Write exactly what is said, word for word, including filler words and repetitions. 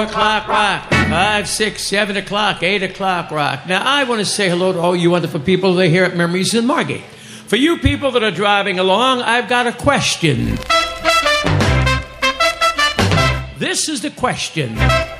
four o'clock rock, five, six, seven o'clock, eight o'clock rock. Now, I want to say hello to all you wonderful people that are here at Memories in Margate. For you people that are driving along, I've got a question. This is the question.